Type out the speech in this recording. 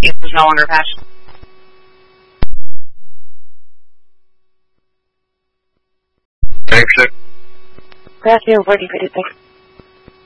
case is no longer patched. Thanks, sir. Gracias, 4056.